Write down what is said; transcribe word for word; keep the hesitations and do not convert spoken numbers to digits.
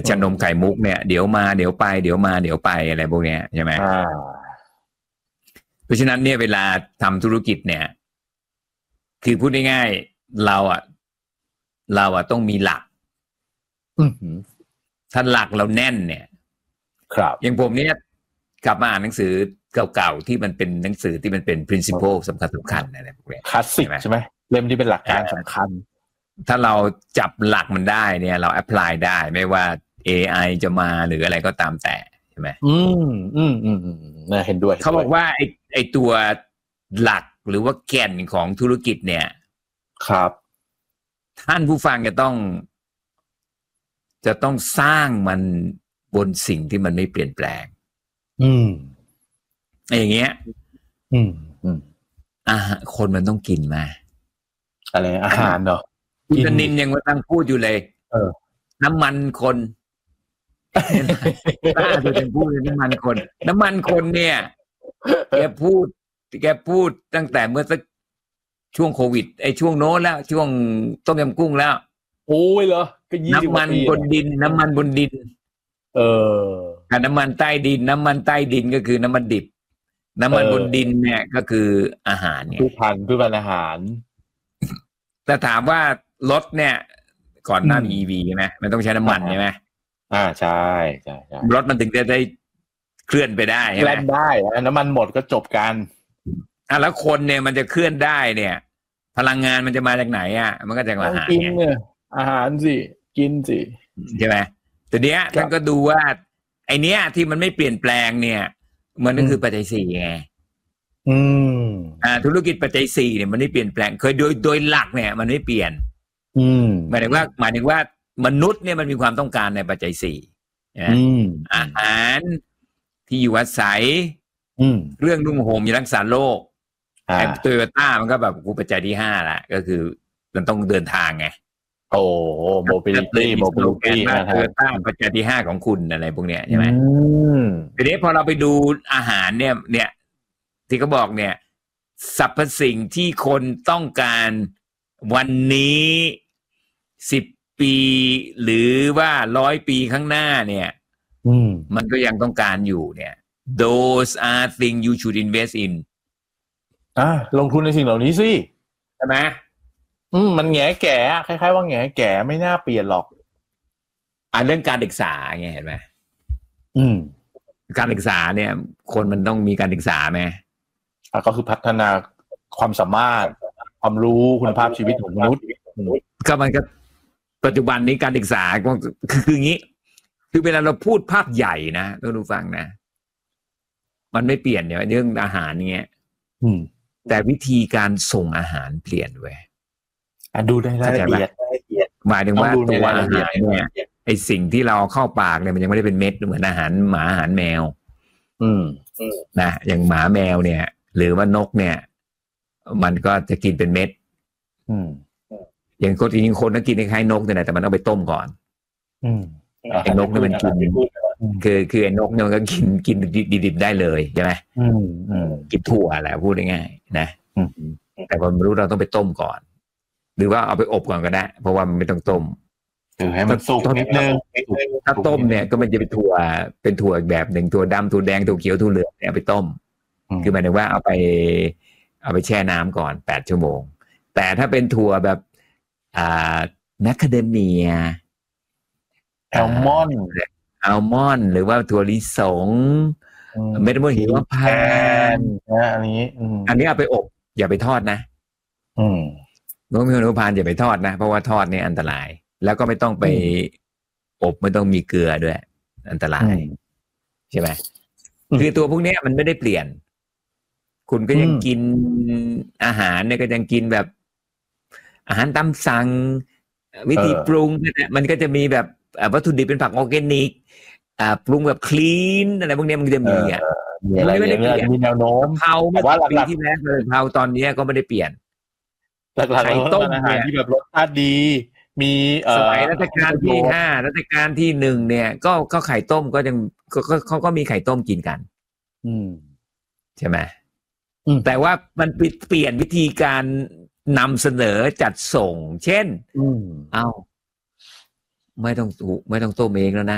ชานมไข่มุกเนี่ยเดี๋ยวมาเดี๋ยวไปเดี๋ยวมาเดี๋ยวไปอะไรพวกเนี้ยใช่ไหมเพราะฉะนั้นเนี่ยเวลาทำธุรกิจเนี่ยคือพูดง่ายๆเราอ่ะเราอ่ะต้องมีหลักถ้าหลักเราแน่นเนี่ยครับอย่างผมเนี่ยกลับมาอ่านหนังสือเก่าๆที่มันเป็นหนังสือที่มันเป็น principle สำคัญสำคัญอะไรพวกนี้คลาสสิกใช่ไหมเล่มที่เป็นหลักการสำคัญถ้าเราจับหลักมันได้เนี่ยเรา apply ได้ไม่ว่า เอ ไอ จะมาหรืออะไรก็ตามแต่ใช่ไหมอืมอืมอืมอืมน่าเห็นด้วยเขาบอกว่าไอ้ไอ้ตัวหลักหรือว่าแก่นของธุรกิจเนี่ยครับท่านผู้ฟังจะต้องจะต้องสร้างมันบนสิ่งที่มันไม่เปลี่ยนแปลงอืมอย่างเงี้ยอืมอืมอ่าคนมันต้องกินมาอะไรอาหารเนาะคุณนินยังมาตั้งพูดอยู่เลยเออน้ำมันคนป้าจะเป็นพูดน้ำมันคนน้ำมันคนเนี่ยแกพูดแกพูดตั้งแต่เมื่อสักช่วงโควิดไอ้ช่วงโน้นแล้วช่วงต้มยำกุ้งแล้วโอ้ยเหรอก็ยี่สิบน้ำมันบนดินน้ำมันบนดินเออน้ำมันใต้ดินน้ำมันใต้ดินก็คือน้ำมันดิบน้ำมันบนดินเนี่ยก็คืออาหารเนี่ยพืชพันธุ์พืชพันธุ์อาหารแต่ถามว่ารถเนี่ยก่อนหน้ามี อี วี ใช่ไหมมันต้องใช้น้ำมันใช่ไหมอ่าใช่ใช่ใช่รถมันถึงจะได้เคลื่อนไปได้ใช่ไหมเคลื่อนได้น้ำมันหมดก็จบกันอ่ะแล้วคนเนี่ยมันจะเคลื่อนได้เนี่ยพลังงานมันจะมาจากไหนอ่ะมันก็จากอาหารกินเนี่ยอาหารสิกินสิใช่ไหมแต่เนี้ยท่านก็ดูว่าไอเนี้ยที่มันไม่เปลี่ยนแปลงเนี่ยมันก็คือปัจจัยสี่ไงอืมอ่าธุรกิจปัจจัยสี่เนี่ยมันไม่เปลี่ยนแปลงเคยโดยโดยหลักเนี่ยมันไม่เปลี่ยนอืมหมายถึงว่าหมายถึงว่ามนุษย์เนี่ยมันมีความต้องการในปัจจัยสี่นะอาหารที่อยู่อาศัยเรื่องนุ่งห่มยารักษาโรคไอ้โตโยต้ามันก็แบบกูปัจจัยที่ห้าละก็คือมันต้องเดินทางไงโอ้โมบิลิตี้โมบิลิตี้นะโตโยต้าปัจจัยที่ห้าของคุณอะไรพวกเนี้ยใช่ไหมทีนี้พอเราไปดูอาหารเนี่ยเนี่ยที่เขาบอกเนี่ยสรรพสิ่งที่คนต้องการวันนี้สิบปีหรือว่าร้อยปีข้างหน้าเนี่ยมันก็ยังต้องการอยู่เนี่ย those are things you should invest in อ่ะลงทุนในสิ่งเหล่านี้สิใช่ไหมอืมมันแง่แก่คล้ายๆว่าแง่แก่ไม่น่าเปลี่ยนหรอกอ่าเรื่องการศึกษาไงเห็นไหมอืมการศึกษาเนี่ยคนมันต้องมีการศึกษาไหมอ่ะก็คือพัฒนาความสามารถความรู้คุณภาพชีวิตของมนุษย์ก็มันก็ปัจจุบันนี้การศึกษาก็คือคืออย่างนี้คือเวลาเราพูดภาพใหญ่นะต้องดูฟังนะมันไม่เปลี่ยนเนี่ยเรื่องอาหารเงี้ยแต่วิธีการส่งอาหารเปลี่ยนเว้ยดูได้ละเอียดหมายถึงว่าตัวอาหารเนี่ยไอสิ่งที่เราเข้าปากเนี่ยมันยังไม่ได้เป็นเม็ดเหมือนอาหารหมาอาหารแมวอืมนะอย่างหมาแมวเนี่ยหรือว่านกเนี่ยมันก็จะกินเป็นเม็ดอืมอย่างคนจริงๆคนก็กินคล้ายๆนกแต่มันเอาไปต้มก่อนอืมไอ้นกเนี่ยมันกินคือคือไอ้นกเนี่ยมันก็กินกินดิบๆได้เลยใช่ไหมอืมอืมกินถั่วแหละพูดง่ายๆนะแต่ความรู้เราต้องไปต้มก่อนหรือว่าเอาไปอบก่อนก็ได้เพราะว่ามันไม่ต้องต้มเออให้มันสุกนิดนึงถ้าต้มเนี่ยก็มันจะเป็นถั่วเป็นถั่วอีกแบบหนึ่งถั่วดำถั่วแดงถั่วเขียวถั่วเหลืองเนี่ยเอาไปต้มคือหมายถึงว่าเอาไปเอาไปแช่น้ำก่อนแปดชั่วโมงแต่ถ้าเป็นถั่วแบบอ่าแมคคาเดเมียอัลมอนด์อัลมอนด์หรือว่าถั่วลิสงเม็ดมะม่วงหิมพานต์นะอันนี้อันนี้เอาไปอบอย่าไปทอดนะอืมมะม่วงหิมพานต์อย่าไปทอดนะเพราะว่าทอดเนี่ยอันตรายแล้วก็ไม่ต้องไปอบไม่ต้องมีเกลือด้วยอันตรายใช่ไหมคือตัวพวกนี้มันไม่ได้เปลี่ยนคุณก็ยังกินอาหารเนี่ยก็ยังกินแบบอาหารตามสั่งวิธีปรุงเนี่ยมันก็จะมีแบบวัตถุดิบเป็นผักออร์แกนิกอ่าปรุงแบบคลีนอะไรพวกนี้มันจะมีอ่ะมีอะไรเงี้ยมีแนวโน้มเผาเมื่อปีที่แล้วเลยเผาตอนนี้ก็ไม่ได้เปลี่ยนหลักๆไข่ต้มอาหารที่แบบรสชาติดีมีสมัยรัชกาลที่ห้ารัชกาลที่หนึ่งเนี่ยก็ก็ไข่ต้มก็ยังก็เขาก็มีไข่ต้มกินกันอืมใช่ไหมแต่ว่ามันเปลี่ยนวิธีการนำเสนอจัดส่งเช่นเอาไม่ต้องไม่ต้องต้มเองแล้วนะ